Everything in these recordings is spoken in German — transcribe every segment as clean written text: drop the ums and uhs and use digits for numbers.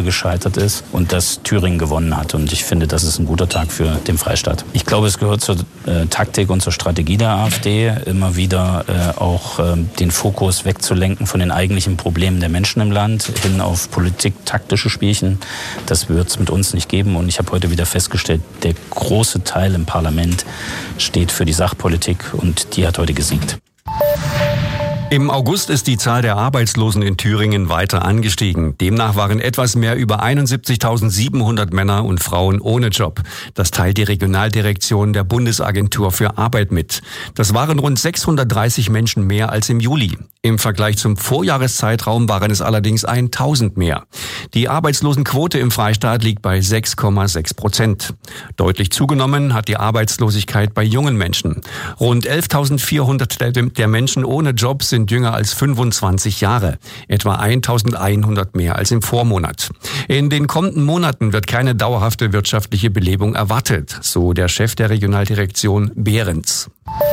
gescheitert ist und dass Thüringen gewonnen hat. Und ich finde, das ist ein guter Tag für den Freistaat. Ich glaube, es gehört zur Taktik und zur Strategie der AfD, immer wieder auch den Fokus wegzulenken von den eigentlichen Problemen der Menschen im Land hin auf politiktaktische Spielchen. Das wird es mit uns nicht geben. Und ich habe heute wieder festgestellt, der große Teil im Parlament steht für die Sachpolitik und die hat heute gesiegt. Im August ist die Zahl der Arbeitslosen in Thüringen weiter angestiegen. Demnach waren etwas mehr über 71.700 Männer und Frauen ohne Job. Das teilt die Regionaldirektion der Bundesagentur für Arbeit mit. Das waren rund 630 Menschen mehr als im Juli. Im Vergleich zum Vorjahreszeitraum waren es allerdings 1000 mehr. Die Arbeitslosenquote im Freistaat liegt bei 6,6%. Deutlich zugenommen hat die Arbeitslosigkeit bei jungen Menschen. Rund 11.400 der Menschen ohne Job sind jünger als 25 Jahre. Etwa 1.100 mehr als im Vormonat. In den kommenden Monaten wird keine dauerhafte wirtschaftliche Belebung erwartet, so der Chef der Regionaldirektion Behrens.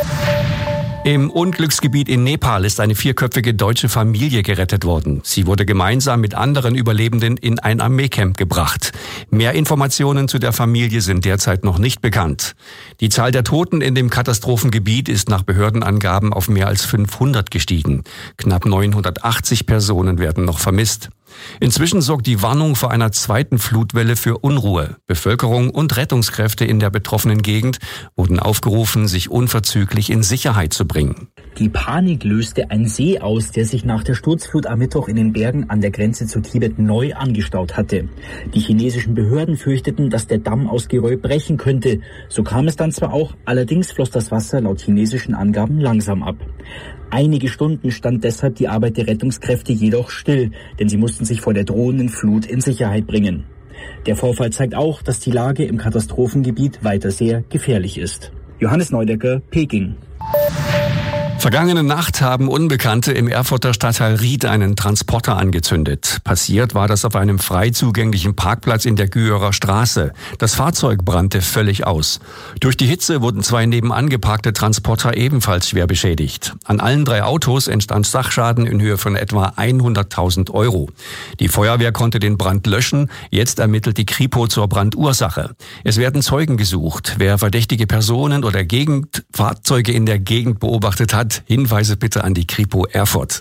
Im Unglücksgebiet in Nepal ist eine 4-köpfige deutsche Familie gerettet worden. Sie wurde gemeinsam mit anderen Überlebenden in ein Armeecamp gebracht. Mehr Informationen zu der Familie sind derzeit noch nicht bekannt. Die Zahl der Toten in dem Katastrophengebiet ist nach Behördenangaben auf mehr als 500 gestiegen. Knapp 980 Personen werden noch vermisst. Inzwischen sorgt die Warnung vor einer zweiten Flutwelle für Unruhe. Bevölkerung und Rettungskräfte in der betroffenen Gegend wurden aufgerufen, sich unverzüglich in Sicherheit zu bringen. Die Panik löste ein See aus, der sich nach der Sturzflut am Mittwoch in den Bergen an der Grenze zu Tibet neu angestaut hatte. Die chinesischen Behörden fürchteten, dass der Damm aus Geröll brechen könnte. So kam es dann zwar auch, allerdings floss das Wasser laut chinesischen Angaben langsam ab. Einige Stunden stand deshalb die Arbeit der Rettungskräfte jedoch still, denn sie mussten sich vor der drohenden Flut in Sicherheit bringen. Der Vorfall zeigt auch, dass die Lage im Katastrophengebiet weiter sehr gefährlich ist. Johannes Neudecker, Peking. Vergangene Nacht haben Unbekannte im Erfurter Stadtteil Ried einen Transporter angezündet. Passiert war das auf einem frei zugänglichen Parkplatz in der Güherer Straße. Das Fahrzeug brannte völlig aus. Durch die Hitze wurden 2 nebenan geparkte Transporter ebenfalls schwer beschädigt. An allen 3 Autos entstand Sachschaden in Höhe von etwa 100.000 €. Die Feuerwehr konnte den Brand löschen. Jetzt ermittelt die Kripo zur Brandursache. Es werden Zeugen gesucht. Wer verdächtige Personen oder Fahrzeuge in der Gegend beobachtet hat, Hinweise bitte an die Kripo Erfurt.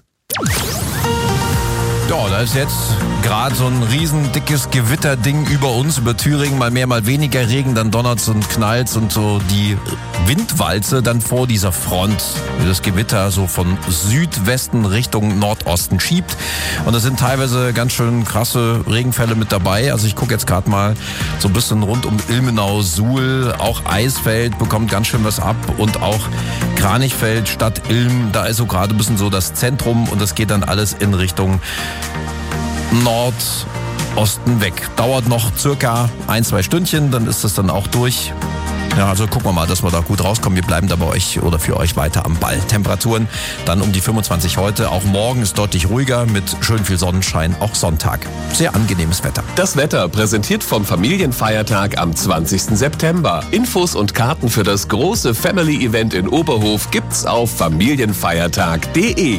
Ja, da ist jetzt gerade so ein riesen dickes Gewitterding über uns, über Thüringen, mal mehr, mal weniger Regen, dann donnert's und knallt's und so die Windwalze dann vor dieser Front, wie das Gewitter so von Südwesten Richtung Nordosten schiebt. Und es sind teilweise ganz schön krasse Regenfälle mit dabei. Also ich gucke jetzt gerade mal so ein bisschen rund um Ilmenau-Suhl, auch Eisfeld bekommt ganz schön was ab und auch Kranichfeld, Stadt Ilm, da ist so gerade ein bisschen so das Zentrum und das geht dann alles in Richtung Nordosten weg. Dauert noch circa 1-2 Stündchen, dann ist das dann auch durch. Ja, also gucken wir mal, dass wir da gut rauskommen. Wir bleiben da bei euch oder für euch weiter am Ball. Temperaturen dann um die 25 heute. Auch morgen ist deutlich ruhiger mit schön viel Sonnenschein, auch Sonntag. Sehr angenehmes Wetter. Das Wetter präsentiert vom Familienfeiertag am 20. September. Infos und Karten für das große Family-Event in Oberhof gibt's auf familienfeiertag.de.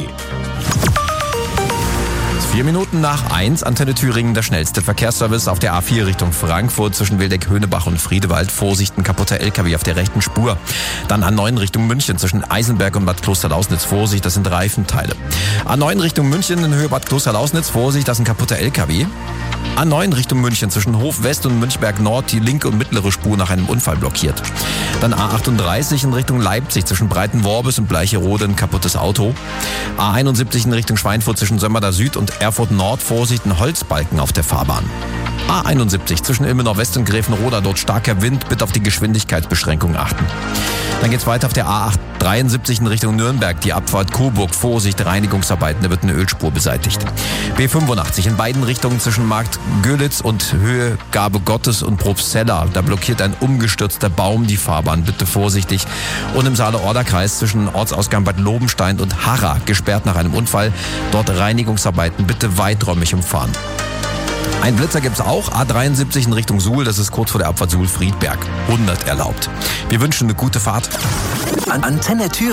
4 Minuten nach 1, Antenne Thüringen, der schnellste Verkehrsservice auf der A4 Richtung Frankfurt zwischen Wildeck-Höhnebach und Friedewald. Vorsicht, ein kaputter LKW auf der rechten Spur. Dann A9 Richtung München zwischen Eisenberg und Bad Klosterlausnitz. Vorsicht, das sind Reifenteile. A9 Richtung München in Höhe Bad Klosterlausnitz. Vorsicht, das ist ein kaputter LKW. A9 Richtung München zwischen Hof West und Münchberg Nord die linke und mittlere Spur nach einem Unfall blockiert. Dann A38 in Richtung Leipzig zwischen Breitenworbis und Bleicherode ein kaputtes Auto. A71 in Richtung Schweinfurt zwischen Sömmerda Süd und Erfurt Nord. Vorsicht, ein Holzbalken auf der Fahrbahn. A71 zwischen Ilmenau West und Gräfenroda, dort starker Wind, bitte auf die Geschwindigkeitsbeschränkungen achten. Dann geht's weiter auf der A73 in Richtung Nürnberg, die Abfahrt Coburg, Vorsicht, Reinigungsarbeiten, da wird eine Ölspur beseitigt. B85 in beiden Richtungen zwischen Markt Görlitz und Höhe Gabe Gottes und Probstzella, da blockiert ein umgestürzter Baum die Fahrbahn, bitte vorsichtig. Und im Saale-Order-Kreis zwischen Ortsausgang Bad Lobenstein und Harra, gesperrt nach einem Unfall, dort Reinigungsarbeiten, bitte weiträumig umfahren. Ein Blitzer gibt's auch, A73 in Richtung Suhl, das ist kurz vor der Abfahrt Suhl-Friedberg. 100 erlaubt. Wir wünschen eine gute Fahrt. Antenne Thüringen.